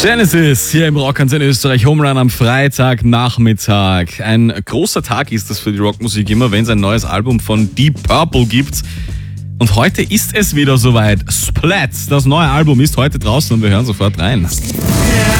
Genesis hier im Rockantenne Österreich, Home Run am Freitagnachmittag. Ein großer Tag ist das für die Rockmusik immer, wenn es ein neues Album von Deep Purple gibt. Und heute ist es wieder soweit. Splat, das neue Album ist heute draußen und wir hören sofort rein.